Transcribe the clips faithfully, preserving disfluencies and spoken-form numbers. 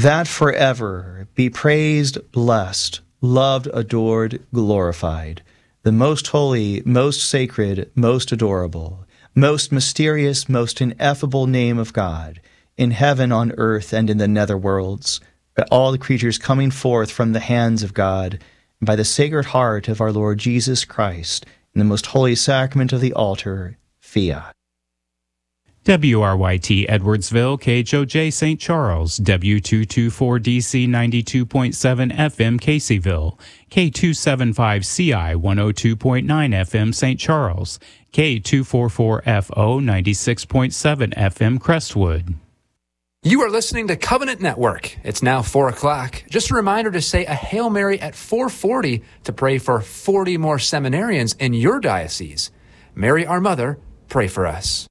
that forever be praised, blessed, loved, adored, glorified, the most holy, most sacred, most adorable, most mysterious, most ineffable name of God, in heaven, on earth, and in the nether worlds, by all the creatures coming forth from the hands of God, and by the Sacred Heart of our Lord Jesus Christ, in the most holy sacrament of the altar, fiat. W R Y T Edwardsville, K H O J Saint Charles, W two twenty-four D C ninety-two point seven F M Caseyville, K two seventy-five C I one oh two point nine F M Saint Charles, K two forty-four F O ninety-six point seven F M Crestwood. You are listening to Covenant Network. It's now four o'clock. Just a reminder to say a Hail Mary at four forty to pray for forty more seminarians in your diocese. Mary, our Mother, pray for us.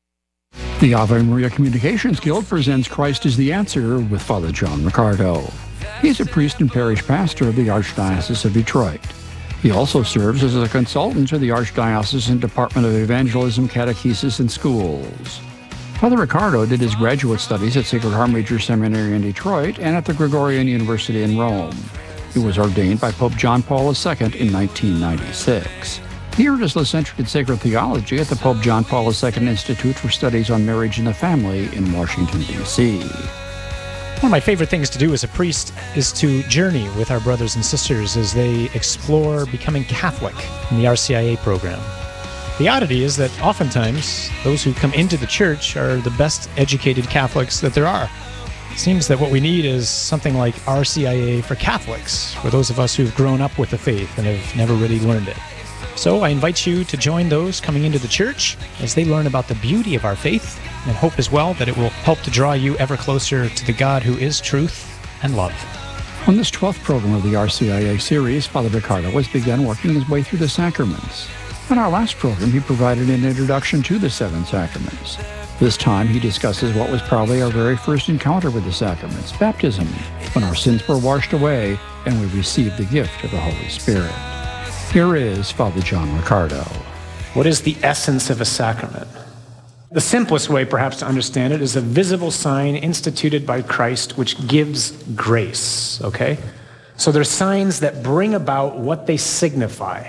The Ave Maria Communications Guild presents Christ is the Answer with Father John Riccardo. He's a priest and parish pastor of the Archdiocese of Detroit. He also serves as a consultant to the Archdiocesan Department of Evangelism, Catechesis, and Schools. Father Riccardo did his graduate studies at Sacred Heart Major Seminary in Detroit and at the Gregorian University in Rome. He was ordained by Pope John Paul the Second in nineteen ninety-six. He earned his licentiate in sacred theology at the Pope John Paul the Second Institute for Studies on Marriage and the Family in Washington, D C One of my favorite things to do as a priest is to journey with our brothers and sisters as they explore becoming Catholic in the R C I A program. The oddity is that oftentimes those who come into the church are the best educated Catholics that there are. It seems that what we need is something like R C I A for Catholics, for those of us who've grown up with the faith and have never really learned it. So I invite you to join those coming into the church as they learn about the beauty of our faith, and hope as well that it will help to draw you ever closer to the God who is truth and love. On this twelfth program of the R C I A series, Father Riccardo has begun working his way through the sacraments. In our last program, he provided an introduction to the seven sacraments. This time, he discusses what was probably our very first encounter with the sacraments, baptism, when our sins were washed away and we received the gift of the Holy Spirit. Here is Father John Riccardo. What is the essence of a sacrament? The simplest way, perhaps, to understand it is a visible sign instituted by Christ which gives grace, okay? So they're signs that bring about what they signify.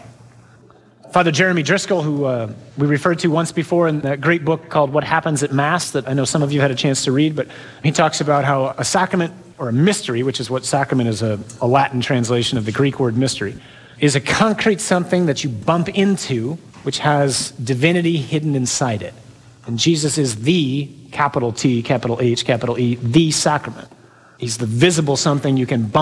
Father Jeremy Driscoll, who uh, we referred to once before in that great book called What Happens at Mass that I know some of you had a chance to read, but he talks about how a sacrament, or a mystery, which is what sacrament is, a, a Latin translation of the Greek word mystery, is a concrete something that you bump into which has divinity hidden inside it. And Jesus is the, capital T, capital H, capital E, the sacrament. He's the visible something you can bump